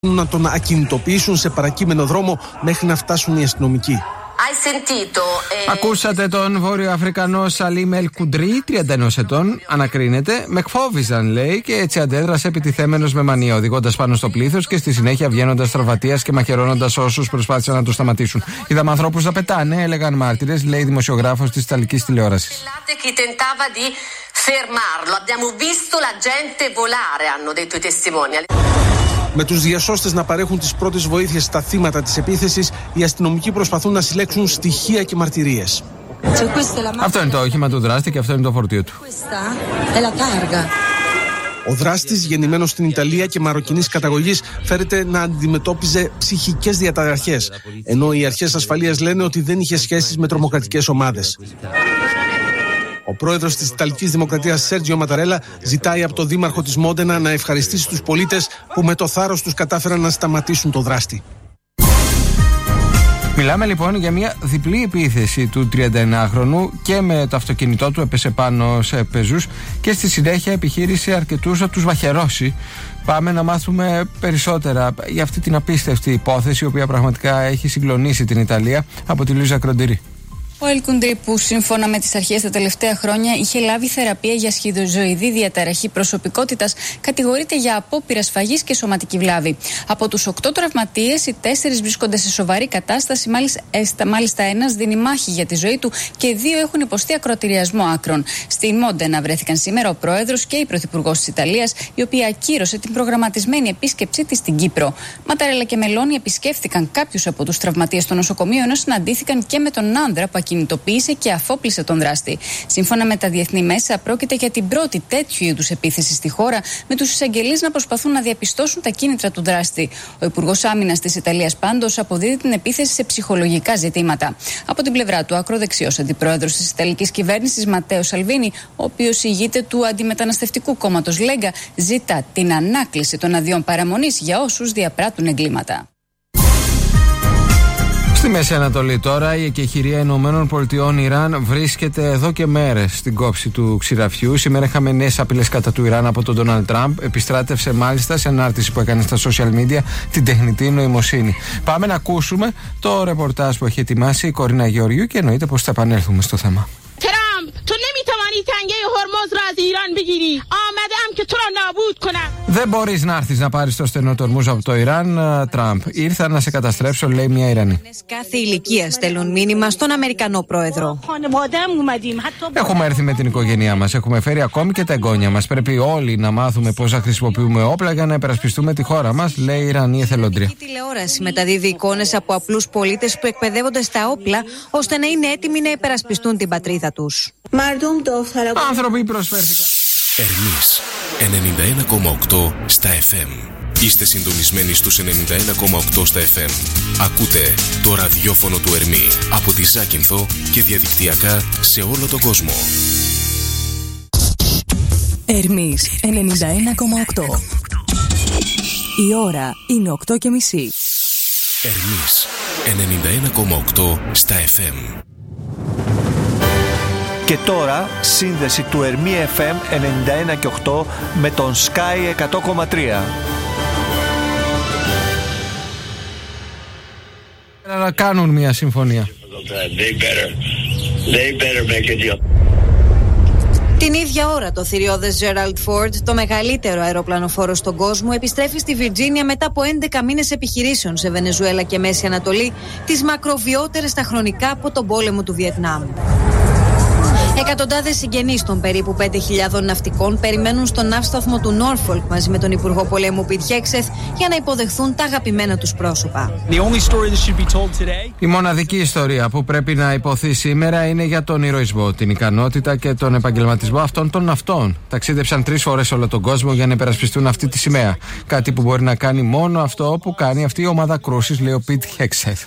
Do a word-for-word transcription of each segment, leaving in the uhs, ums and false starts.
να τον ακινητοποιήσουν σε παρακείμενο δρόμο μέχρι να φτάσουν οι αστυνομικοί. Ακούσατε τον Βόρειο Αφρικανό Σαλίμ Ελ Κουντρί, τριάντα ένα ετών, ανακρίνεται. Με εκφόβιζαν, λέει, και έτσι αντέδρασε επιτιθέμενος με μανία, οδηγώντας πάνω στο πλήθος και στη συνέχεια βγαίνοντας τραυματίας και μαχαιρώνοντας όσους προσπάθησαν να το σταματήσουν. Είδαμε ανθρώπους να πετάνε, έλεγαν μάρτυρες, λέει δημοσιογράφος της Ιταλικής τηλεόρασης. Με τους διασώστες να παρέχουν τις πρώτες βοήθειες στα θύματα της επίθεσης, οι αστυνομικοί προσπαθούν να συλλέξουν στοιχεία και μαρτυρίες. Αυτό είναι το όχημα του δράστη και αυτό είναι το φορτίο του. Ο δράστης, γεννημένος στην Ιταλία και μαροκινής καταγωγής, φέρεται να αντιμετώπιζε ψυχικές διαταραχές, ενώ οι αρχές ασφαλείας λένε ότι δεν είχε σχέσεις με τρομοκρατικές ομάδες. Ο πρόεδρος της Ιταλικής Δημοκρατίας, Σέρτζιο Ματαρέλα, ζητάει από τον δήμαρχο της Μόντενα να ευχαριστήσει τους πολίτες που με το θάρρος τους κατάφεραν να σταματήσουν το δράστη. Μιλάμε λοιπόν για μια διπλή επίθεση του τριανταενάχρονου, και με το αυτοκίνητό του έπεσε πάνω σε πεζούς και στη συνέχεια επιχείρησε αρκετούς να τους βαχαιρώσει. Πάμε να μάθουμε περισσότερα για αυτή την απίστευτη υπόθεση, η οποία πραγματικά έχει συγκλονίσει την Ιταλία, από τη Λουίζα Κροντηρή. Ο Ελ Κουντρί, που σύμφωνα με τις αρχές τα τελευταία χρόνια είχε λάβει θεραπεία για σχηδοζωηδή διαταραχή προσωπικότητας, κατηγορείται για απόπειρα σφαγής και σωματική βλάβη. Από τους οκτώ τραυματίες, οι τέσσερις βρίσκονται σε σοβαρή κατάσταση, μάλιστα, μάλιστα ένας δίνει μάχη για τη ζωή του και δύο έχουν υποστεί ακροατηριασμό άκρων. Στη Μόντενα βρέθηκαν σήμερα ο πρόεδρος και η πρωθυπουργός της Ιταλίας, η οποία ακύρωσε την προγραμματισμένη επίσκεψή της στην Κύπρο. Ματαρέλα και Μελώνη επισκέφθηκαν κάποιους από τους τραυματίες στο νοσοκομείο, ενώ συναντήθηκαν και με τον άνδρα που κινητοποίησε και αφόπλησε τον δράστη. Σύμφωνα με τα διεθνή μέσα, πρόκειται για την πρώτη τέτοιου είδους επίθεση στη χώρα, με τους εισαγγελείς να προσπαθούν να διαπιστώσουν τα κίνητρα του δράστη. Ο Υπουργός Άμυνας της Ιταλίας πάντως αποδίδει την επίθεση σε ψυχολογικά ζητήματα. Από την πλευρά του, ακροδεξιός αντιπρόεδρος της Ιταλικής κυβέρνησης, Ματέο Σαλβίνι, ο οποίος ηγείται του αντιμεταναστευτικού κόμματος Λέγκα, ζητά την ανάκληση των αδειών παραμονής για όσους διαπράττουν εγκλήματα. Στη Μέση Ανατολή τώρα, η εκεχηρία Ηνωμένων Πολιτειών Ιράν βρίσκεται εδώ και μέρες στην κόψη του ξηραφιού. Σήμερα είχαμε νέες απειλές κατά του Ιράν από τον Ντόναλντ Τραμπ. Επιστράτευσε μάλιστα σε ανάρτηση που έκανε στα social media την τεχνητή νοημοσύνη. Πάμε να ακούσουμε το ρεπορτάζ που έχει ετοιμάσει η Κορίνα Γεωργιού και εννοείται πως θα επανέλθουμε στο θέμα. Δεν μπορείς να έρθεις να πάρεις το στενό του Ορμούζ από το Ιράν, Τραμπ. Ήρθα να σε καταστρέψω, λέει μια Ιρανή. Κάθε ηλικία στέλνουν μήνυμα στον Αμερικανό πρόεδρο. Έχουμε έρθει με την οικογένειά μας. Έχουμε φέρει ακόμη και τα εγγόνια μας. Πρέπει όλοι να μάθουμε πώς να χρησιμοποιούμε όπλα για να υπερασπιστούμε τη χώρα μας, λέει η Ιρανή εθελόντρια. Η τηλεόραση μεταδίδει εικόνες από απλούς πολίτες που εκπαιδεύονται στα όπλα ώστε να είναι έτοιμοι να υπερασπιστούν την πατρίδα τους. Άνθρωποι προσφέρθηκαν. Ερμής ενενήντα ένα κόμμα οκτώ στα εφ εμ. Είστε συντονισμένοι στους ενενήντα ένα κόμμα οκτώ στα εφ εμ. Ακούτε το ραδιόφωνο του Ερμή από τη Ζάκυνθο και διαδικτυακά σε όλο τον κόσμο. Ερμής ενενήντα ένα κόμμα οκτώ. Η ώρα είναι οκτώ και μισή. Ερμής ενενήντα ένα κόμμα οκτώ στα εφ εμ. Και τώρα σύνδεση του Ερμή εφ εμ ενενήντα ένα και οκτώ με τον Sky εκατό κόμμα τρία. Να κάνουν μια συμφωνία. They better, they better make a deal. Την ίδια ώρα το θηριώδες Gerald Ford, το μεγαλύτερο αεροπλανοφόρο στον κόσμο, επιστρέφει στη Βιρτζίνια μετά από έντεκα μήνες επιχειρήσεων σε Βενεζουέλα και Μέση Ανατολή, τις μακροβιότερες στα χρονικά από τον πόλεμο του Βιετνάμ. Εκατοντάδες συγγενείς των περίπου πέντε χιλιάδων ναυτικών περιμένουν στον ναύσταθμο του Νόρφολκ μαζί με τον Υπουργό Πολέμου Πιτ Χέξεθ για να υποδεχθούν τα αγαπημένα τους πρόσωπα. Η μοναδική ιστορία που πρέπει να υποθεί σήμερα είναι για τον ηρωισμό, την ικανότητα και τον επαγγελματισμό αυτών των ναυτών. Ταξίδεψαν τρεις φορές όλο τον κόσμο για να υπερασπιστούν αυτή τη σημαία. Κάτι που μπορεί να κάνει μόνο αυτό που κάνει αυτή η ομάδα κρούσης, λέει ο Πιτ Χέξεθ.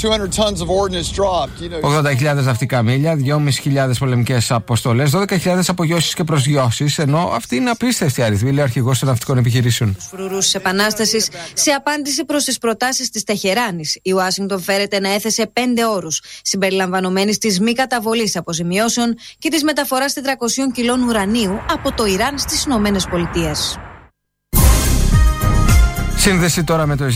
ογδόντα χιλιάδες ναυτικά μίλια, δυόμισι χιλιάδες πολεμικές αποστολές, δώδεκα χιλιάδες απογειώσεις και προσγειώσεις, ενώ αυτή είναι απίστευτη αριθμή, λέει ο αρχηγός των ναυτικών επιχειρήσεων. Τους φρουρούς της Επανάστασης, σε απάντηση προς τις προτάσεις της Τεχεράνης, η Ουάσιγκτον φέρεται να έθεσε πέντε όρους, συμπεριλαμβανομένης της μη καταβολής αποζημιώσεων και της μεταφοράς τετρακοσίων κιλών ουρανίου από το Ιράν στις Ηνωμένες Πολιτείες. Σύνδεση τώρα με το